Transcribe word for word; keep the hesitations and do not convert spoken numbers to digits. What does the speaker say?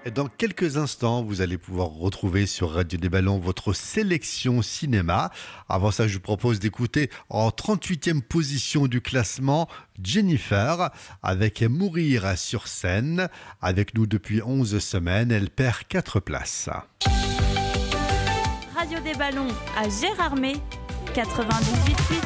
Dans quelques instants, vous allez pouvoir retrouver sur Radio des Ballons votre sélection cinéma. Avant ça, je vous propose d'écouter en trente-huitième position du classement Jennifer avec Mourir sur scène. Avec nous depuis onze semaines, elle perd quatre places. Radio des Ballons à Gérardmer, quatre-vingt-dix-huit virgule huit.